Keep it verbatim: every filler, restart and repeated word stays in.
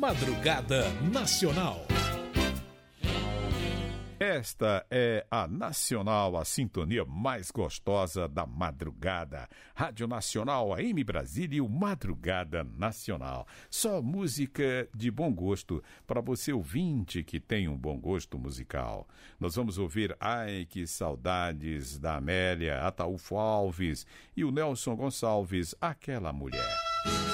Madrugada Nacional. Esta é a Nacional, a sintonia mais gostosa da madrugada. Rádio Nacional, A M Brasília e o Madrugada Nacional. Só música de bom gosto para você ouvinte que tem um bom gosto musical. Nós vamos ouvir Ai Que Saudades, da Amélia, Ataúfo Alves e o Nelson Gonçalves, Aquela Mulher.